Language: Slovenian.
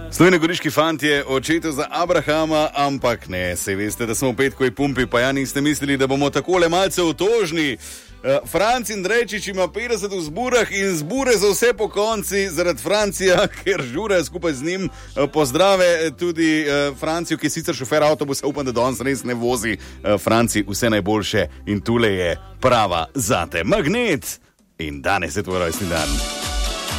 Slovenogoriški fant je očetu za Abrahama, ampak ne, se veste, da smo v petkovi pumpi, pa ja niste mislili, da bomo takole malce otožni. Franc Indrejčič ima 50 v zburah in zbure za vse po konci zaradi Francija, ker žure skupaj z njim. Pozdrave tudi Franciju, ki je sicer šofer avtobusa, upam, da danes res ne vozi. Franci, vse najboljše in tule je prava zate. Magnet in danes je tvoj rojstni dan.